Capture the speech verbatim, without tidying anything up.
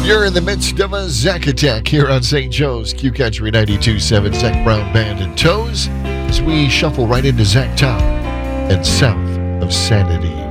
You're in the midst of a Zack Attack here on Saint Joe's Q Country ninety-two point seven. Zac Brown Band and Toes as we shuffle right into Zack Top and South of Sanity.